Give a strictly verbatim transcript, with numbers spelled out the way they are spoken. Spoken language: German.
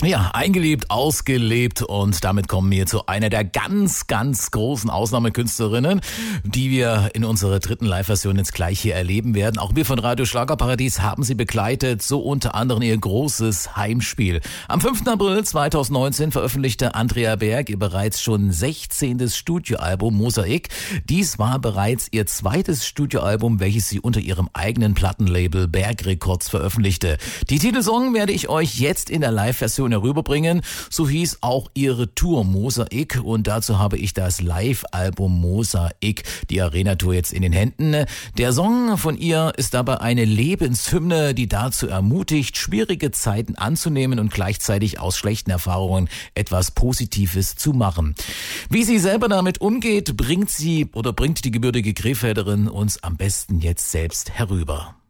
Ja, eingelebt, ausgelebt und damit kommen wir zu einer der ganz, ganz großen Ausnahmekünstlerinnen, die wir in unserer dritten Live-Version jetzt gleich hier erleben werden. Auch wir von Radio Schlagerparadies haben sie begleitet, so unter anderem ihr großes Heimspiel. Am fünften April zweitausendneunzehn veröffentlichte Andrea Berg ihr bereits schon sechzehntes Studioalbum Mosaik. Dies war bereits ihr zweites Studioalbum, welches sie unter ihrem eigenen Plattenlabel Berg Records veröffentlichte. Die Titelsong werde ich euch jetzt in der Live-Version herüberbringen. So hieß auch ihre Tour Mosaik und dazu habe ich das Live-Album Mosaik, die Arena-Tour, jetzt in den Händen. Der Song von ihr ist dabei eine Lebenshymne, die dazu ermutigt, schwierige Zeiten anzunehmen und gleichzeitig aus schlechten Erfahrungen etwas Positives zu machen. Wie sie selber damit umgeht, bringt sie oder bringt die gebürtige Krefelderin uns am besten jetzt selbst herüber.